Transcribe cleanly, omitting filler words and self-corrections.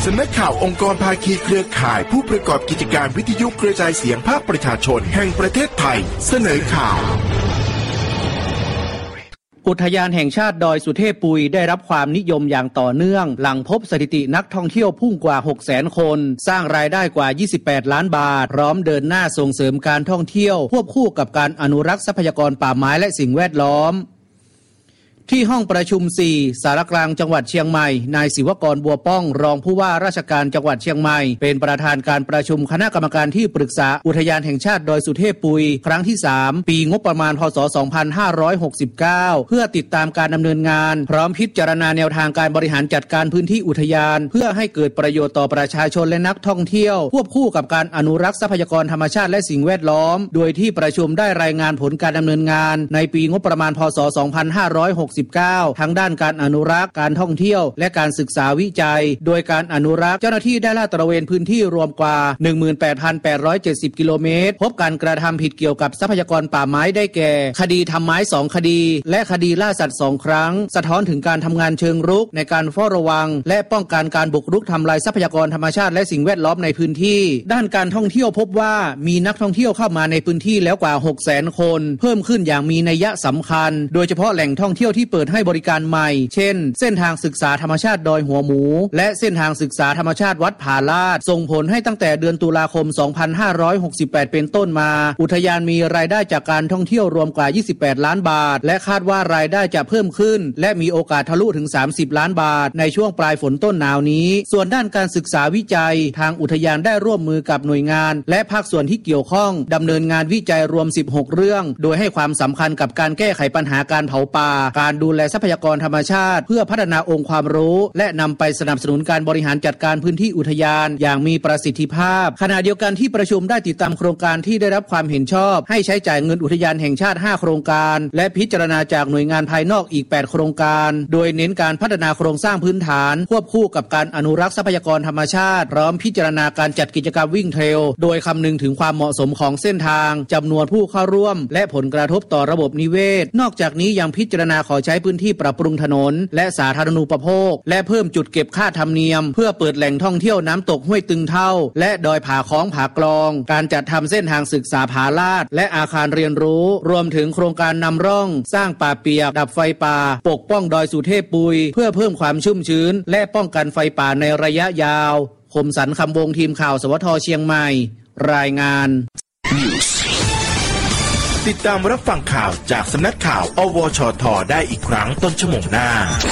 ำนักข่าวองค์กรภาคีเครือข่ายผู้ประกอบกิจการวิทยุกระจายเสียงภาคประชาชนแห่งประเทศไทยเสนอข่าวอุทยานแห่งชาติดอยสุเทพปุยได้รับความนิยมอย่างต่อเนื่องหลังพบสถิตินักท่องเที่ยวพุ่งกว่า 600,000 คนสร้างรายได้กว่า28ล้านบาทพร้อมเดินหน้าส่งเสริมการท่องเที่ยวควบคู่กับการอนุรักษ์ทรัพยากรป่าไม้และสิ่งแวดล้อมที่ห้องประชุม 4 สารกลางจังหวัดเชียงใหม่นายศิวกรบัวป้องรองผู้ว่าราชการจังหวัดเชียงใหม่เป็นประธานการประชุมคณะกรรมการที่ปรึกษาอุทยานแห่งชาติดอยสุเทพปุยครั้งที่ 3 ปีงบประมาณพ.ศ. 2569เพื่อติดตามการดำเนินงานพร้อมพิจารณาแนวทางการบริหารจัดการพื้นที่อุทยานเพื่อให้เกิดประโยชน์ต่อประชาชนและนักท่องเที่ยวควบคู่กับการอนุรักษ์ทรัพยากรธรรมชาติและสิ่งแวดล้อมโดยที่ประชุมได้รายงานผลการดำเนินงานในปีงบประมาณพ.ศ. 2569ทั้งด้านการอนุรักษ์การท่องเที่ยวและการศึกษาวิจัยโดยการอนุรักษ์เจ้าหน้าที่ได้ลาดตระเวนพื้นที่รวมกว่า 18,870 กิโลเมตรพบการกระทำผิดเกี่ยวกับทรัพยากรป่าไม้ได้แก่คดีทำไม้2คดีและคดีล่าสัตว์2ครั้งสะท้อนถึงการทำงานเชิงรุกในการเฝ้าระวังและป้องกันการบุกรุกทำลายทรัพยากรธรรมชาติและสิ่งแวดล้อมในพื้นที่ด้านการท่องเที่ยวพบว่ามีนักท่องเที่ยวเข้ามาในพื้นที่แล้วกว่า 600,000 คนเพิ่มขึ้นอย่างมีนัยสำคัญโดยเฉพาะแหล่งท่องเที่ยวที่เปิดให้บริการใหม่เช่นเส้นทางศึกษาธรรมชาติดอยหัวหมูและเส้นทางศึกษาธรรมชาติวัดผาลาดส่งผลให้ตั้งแต่เดือนตุลาคม 2568 เป็นต้นมาอุทยานมีรายได้จากการท่องเที่ยวรวมกว่า28ล้านบาทและคาดว่ารายได้จะเพิ่มขึ้นและมีโอกาสทะลุถึง30ล้านบาทในช่วงปลายฝนต้นหนาวนี้ส่วนด้านการศึกษาวิจัยทางอุทยานได้ร่วมมือกับหน่วยงานและภาคส่วนที่เกี่ยวข้องดำเนินงานวิจัยรวม16เรื่องโดยให้ความสำคัญกับการแก้ไขปัญหาการเผาป่าการดูแลทรัพยากรธรรมชาติเพื่อพัฒนาองค์ความรู้และนำไปสนับสนุนการบริหารจัดการพื้นที่อุทยานอย่างมีประสิทธิภาพขณะเดียวกันที่ประชุมได้ติดตามโครงการที่ได้รับความเห็นชอบให้ใช้จ่ายเงินอุทยานแห่งชาติ5โครงการและพิจารณาจากหน่วยงานภายนอกอีก8โครงการโดยเน้นการพัฒนาโครงสร้างพื้นฐานควบคู่กับการอนุรักษ์ทรัพยากรธรรมชาติพร้อมพิจารณาการจัดกิจกรรมวิ่งเทรลโดยคำนึงถึงความเหมาะสมของเส้นทางจำนวนผู้เข้าร่วมและผลกระทบต่อระบบนิเวศนอกจากนี้ยังพิจารณาขอใช้พื้นที่ปรับปรุงถนนและสาธารณูปโภคและเพิ่มจุดเก็บค่าธรรมเนียมเพื่อเปิดแหล่งท่องเที่ยวน้ำตกห้วยตึงเท่าและดอยผาค้องผากลองการจัดทำเส้นทางศึกษาผาลาดและอาคารเรียนรู้รวมถึงโครงการนำร่องสร้างป่าเปียกดับไฟป่าปกป้องดอยสุเทพปุยเพื่อเพิ่มความชุ่มชื้นและป้องกันไฟป่าในระยะยาวคมสันต์คำวงทีมข่าวสวทเชียงใหม่รายงานติดตามรับฟังข่าวจากสำนักข่าวอวชท.ได้อีกครั้งต้นชั่วโมงหน้า